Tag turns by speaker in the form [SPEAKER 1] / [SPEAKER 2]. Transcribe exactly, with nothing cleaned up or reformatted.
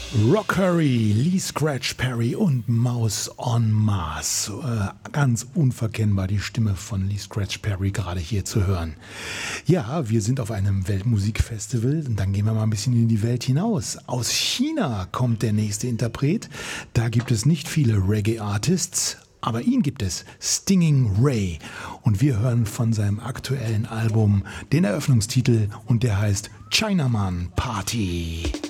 [SPEAKER 1] Rockery, Lee Scratch Perry und Mouse on Mars. Äh, ganz unverkennbar die Stimme von Lee Scratch Perry gerade hier zu hören. Ja, wir sind auf einem Weltmusikfestival und dann gehen wir mal ein bisschen in die Welt hinaus. Aus China kommt der nächste Interpret. Da gibt es nicht viele Reggae-Artists, aber ihn gibt es, Stinging Ray. Und wir hören von seinem aktuellen Album den Eröffnungstitel und der heißt Chinaman Party.